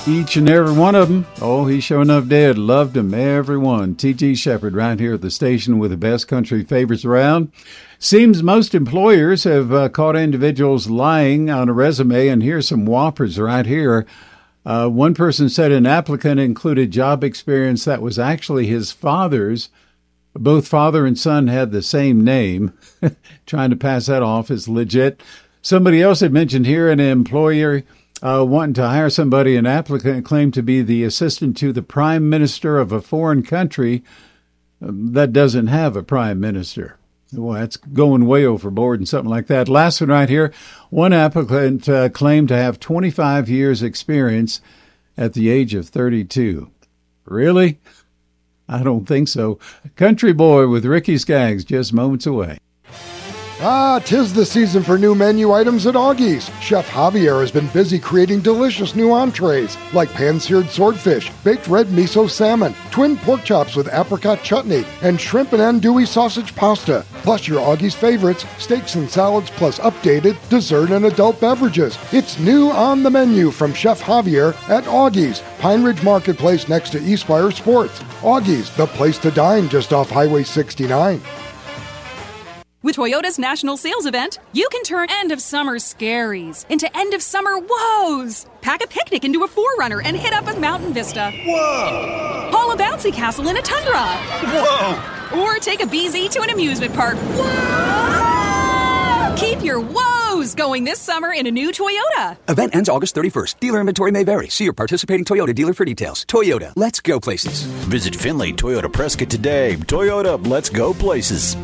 Each and every one of them. Oh, he sure enough did. Loved them, every one. T.G. Shepherd right here at the station with the best country favorites around. Seems most employers have caught individuals lying on a resume, and here's some whoppers right here. One person said an applicant included job experience that was actually his father's. Both father and son had the same name. Trying to pass that off as legit. Somebody else had mentioned here an employer wanting to hire somebody, an applicant claimed to be the assistant to the prime minister of a foreign country that doesn't have a prime minister. Well, that's going way overboard and something like that. Last one right here. One applicant claimed to have 25 years experience at the age of 32. Really? I don't think so. Country Boy with Ricky Skaggs just moments away. Tis the season for new menu items at Augie's. Chef Javier has been busy creating delicious new entrees like pan-seared swordfish, baked red miso salmon, twin pork chops with apricot chutney, and shrimp and andouille sausage pasta. Plus your Augie's favorites, steaks and salads, plus updated dessert and adult beverages. It's new on the menu from Chef Javier at Augie's, Pine Ridge Marketplace next to Eastspire Sports. Augie's, the place to dine just off Highway 69. With Toyota's national sales event, you can turn end-of-summer scaries into end-of-summer woes. Pack a picnic into a 4Runner and hit up a mountain vista. Whoa! Haul a bouncy castle in a Tundra. Whoa! Or take a BZ to an amusement park. Whoa! Keep your woes going this summer in a new Toyota. Event ends August 31st. Dealer inventory may vary. See your participating Toyota dealer for details. Toyota, let's go places. Visit Finley Toyota Prescott today. Toyota, let's go places.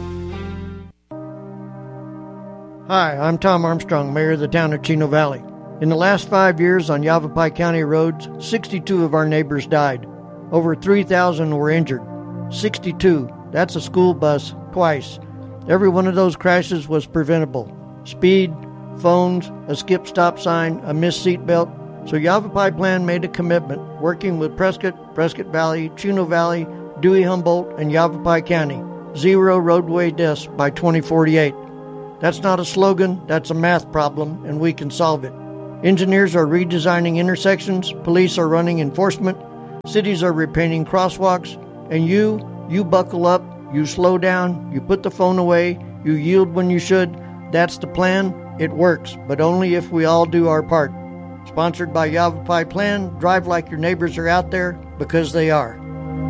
Hi, I'm Tom Armstrong, Mayor of the town of Chino Valley. In the last 5 years on Yavapai County roads, 62 of our neighbors died. Over 3,000 were injured. 62. That's a school bus twice. Every one of those crashes was preventable. Speed, phones, a skip stop sign, a missed seatbelt. So Yavapai Plan made a commitment, working with Prescott, Prescott Valley, Chino Valley, Dewey Humboldt, and Yavapai County. 0 roadway deaths by 2048. That's not a slogan, that's a math problem, and we can solve it. Engineers are redesigning intersections, police are running enforcement, cities are repainting crosswalks, and you buckle up, you slow down, you put the phone away, you yield when you should. That's the plan. It works, but only if we all do our part. Sponsored by Yavapai Plan, drive like your neighbors are out there, because they are.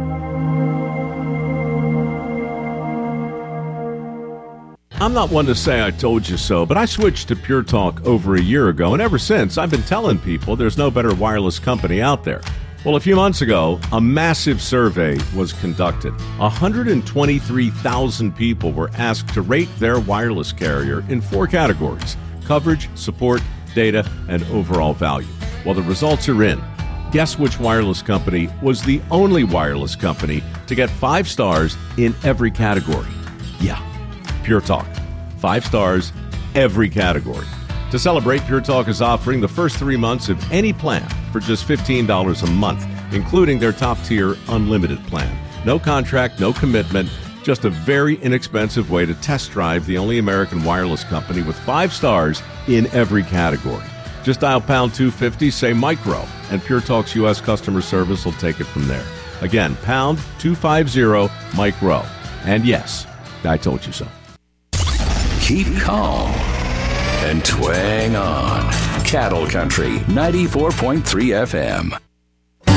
I'm not one to say I told you so, but I switched to Pure Talk over a year ago, and ever since, I've been telling people there's no better wireless company out there. Well, a few months ago, a massive survey was conducted. 123,000 people were asked to rate their wireless carrier in 4 categories: coverage, support, data, and overall value. Well, the results are in. Guess which wireless company was the only wireless company to get 5 stars in every category? Yeah. Pure Talk. 5 stars, every category. To celebrate, Pure Talk is offering the first 3 months of any plan for just $15 a month, including their top-tier unlimited plan. No contract, no commitment, just a very inexpensive way to test drive the only American wireless company with 5 stars in every category. Just dial pound 250, say micro, and Pure Talk's U.S. customer service will take it from there. Again, pound 250, micro. And yes, I told you so. Keep calm and twang on. Cattle Country 94.3 FM.